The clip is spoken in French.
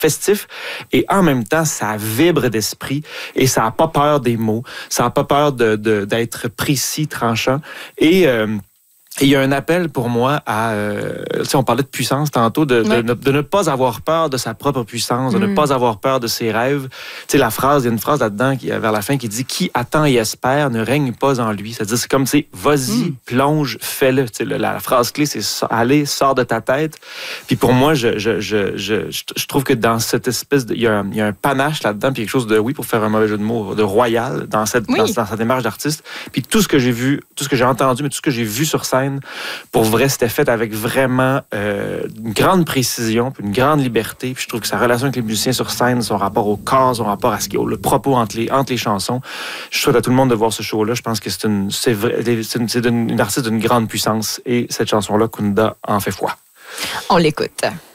festif et en même temps, ça vibre d'esprit et ça n'a pas peur des mots, ça n'a pas peur d'être précis, tranchant. Et il y a un appel pour moi à... on parlait de puissance tantôt, de ne pas avoir peur de sa propre puissance, de ne pas avoir peur de ses rêves. Tu sais, il y a une phrase là-dedans vers la fin qui dit « Qui attend et espère ne règne pas en lui ». C'est-à-dire, c'est comme, tu sais, vas-y, plonge, fais-le. Tu sais, la phrase clé, c'est « Allez, sors de ta tête ». Puis pour moi, je trouve que dans cette espèce de... Il y a un panache là-dedans, puis quelque chose de, pour faire un mauvais jeu de mots, de royal dans cette démarche d'artiste. Puis tout ce que j'ai vu, tout ce que j'ai entendu, mais tout ce que j'ai vu sur scène, pour vrai, c'était fait avec vraiment une grande précision, puis une grande liberté. Puis je trouve que sa relation avec les musiciens sur scène, son rapport au corps, son rapport à le propos entre les chansons. Je souhaite à tout le monde de voir ce show-là. Je pense que c'est une artiste d'une grande puissance. Et cette chanson-là, Kunda, en fait foi. On l'écoute.